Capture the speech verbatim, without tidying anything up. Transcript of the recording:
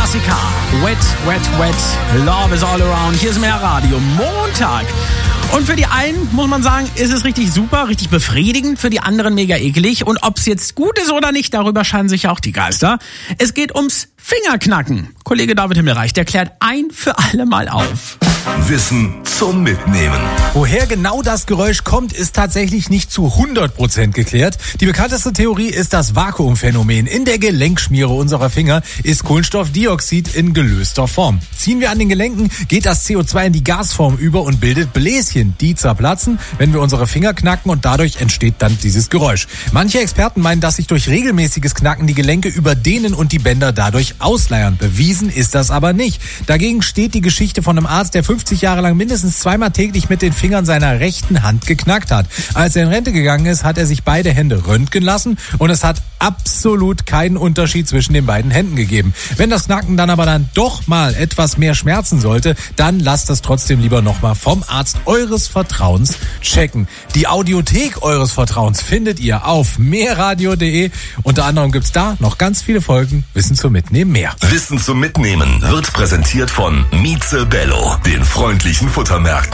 Klassiker. Wet, wet, wet. Love is all around. Hier ist mehr Radio. Montag. Und für die einen, muss man sagen, ist es richtig super, richtig befriedigend, für die anderen mega ekelig. Und ob es jetzt gut ist oder nicht, darüber scheinen sich ja auch die Geister. Es geht ums Fingerknacken. Kollege David Himmelreich, der klärt ein für alle Mal auf. Wissen zum Mitnehmen. Woher genau das Geräusch kommt, ist tatsächlich nicht zu hundert Prozent geklärt. Die bekannteste Theorie ist das Vakuumphänomen. In der Gelenkschmiere unserer Finger ist Kohlenstoffdioxid in gelöster Form. Ziehen wir an den Gelenken, geht das C O zwei in die Gasform über und bildet Bläschen, die zerplatzen, wenn wir unsere Finger knacken, und dadurch entsteht dann dieses Geräusch. Manche Experten meinen, dass sich durch regelmäßiges Knacken die Gelenke überdehnen und die Bänder dadurch ausleiern. Bewiesen ist das aber nicht. Dagegen steht die Geschichte von einem Arzt, der fünfzig Jahre lang mindestens zweimal täglich mit den Fingern seiner rechten Hand geknackt hat. Als er in Rente gegangen ist, hat er sich beide Hände röntgen lassen und es hat absolut keinen Unterschied zwischen den beiden Händen gegeben. Wenn das Knacken dann aber dann doch mal etwas mehr schmerzen sollte, dann lasst das trotzdem lieber nochmal vom Arzt eures Vertrauens checken. Die Audiothek eures Vertrauens findet ihr auf mehrradio punkt de. Unter anderem gibt's da noch ganz viele Folgen Wissen zum Mitnehmen mehr. Wissen zum Mitnehmen wird präsentiert von Mieze Bello, den freundlichen Futtermärkten.